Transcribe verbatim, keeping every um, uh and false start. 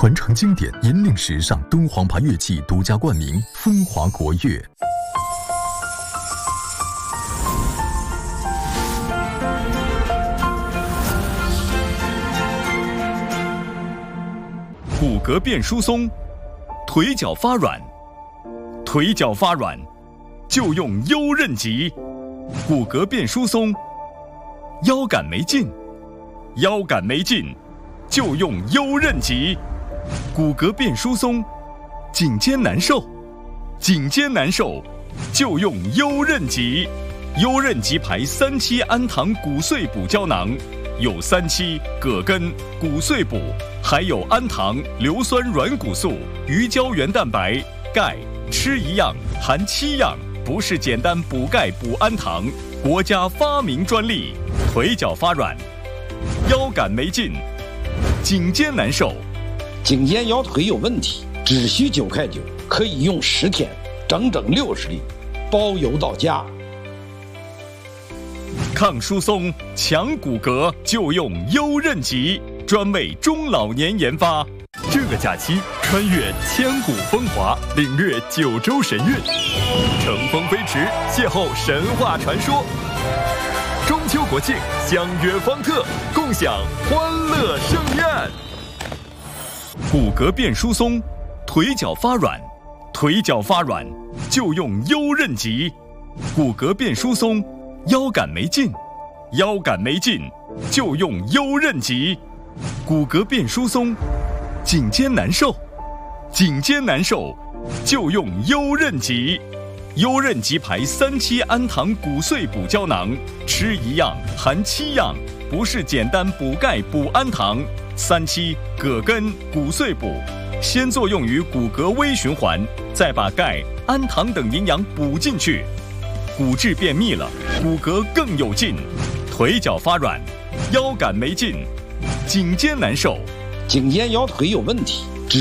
传承经典，引领时尚，敦煌牌乐器独家冠名，风华国乐。 骨骼变疏松，腿脚发软，腿脚发软就用优韧极。骨骼变疏松，腰杆没劲，腰杆没劲就用优韧极。骨骼变疏松，颈肩难受，颈肩难受就用优韧极。优韧极牌三七氨糖骨碎补胶囊，有三七、葛根、骨碎补，还有氨糖、硫酸软骨素、鱼胶原蛋白、钙，吃一样含七样，不是简单补钙补氨糖，国家发明专利。腿脚发软，腰杆没劲，颈肩难受， 颈肩腰腿有问题，只需九块九，可以用十天，整整六十粒，包邮到家。 抗疏松、强骨骼就用优韧极，专为中老年研发。 这个假期穿越千古风华，领略九州神韵，乘风飞驰，邂逅神话传说。中秋国庆相约方特，共享欢乐盛宴。 骨骼变疏松，腿脚发软，腿脚发软就用优韧极。骨骼变疏松，腰杆没劲，腰杆没劲就用优韧极。骨骼变疏松，颈肩难受，颈肩难受就用优韧极。优韧极牌三七氨糖骨碎补胶囊，吃一样含七样，不是简单补钙补氨糖。三七、葛根、骨碎补，先作用于骨骼微循环，再把钙、氨糖等营养补进去，骨质变密了，骨骼更有劲。腿脚发软，腰杆没劲，颈肩难受， 颈肩腰腿有问题，